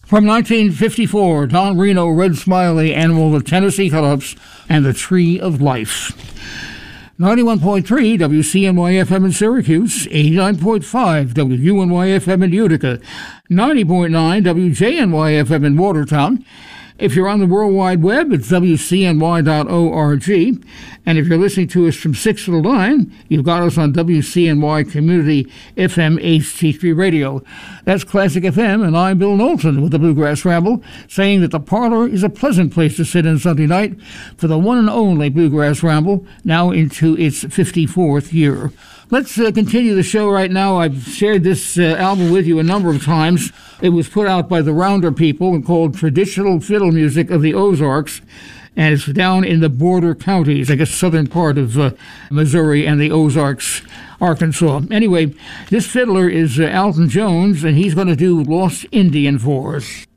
From 1954, Don Reno, Red Smiley, Animal, the Tennessee Colors, and The Tree of Life. 91.3 WCNY-FM in Syracuse, 89.5 WUNY-FM in Utica, 90.9 WJNY-FM in Watertown. If you're on the World Wide Web, it's WCNY.org. And if you're listening to us from 6 to 9, you've got us on WCNY Community FM HD3 Radio. That's Classic FM, and I'm Bill Knowlton with the Bluegrass Ramble, saying that the parlor is a pleasant place to sit in Sunday night for the one and only Bluegrass Ramble, now into its 54th year. Let's continue the show right now. I've shared this album with you a number of times. It was put out by the Rounder people and called Traditional Fiddle Music of the Ozarks, and it's down in the border counties, I guess southern part of Missouri and the Ozarks, Arkansas. Anyway, this fiddler is Alton Jones, and he's going to do Lost Indian for us.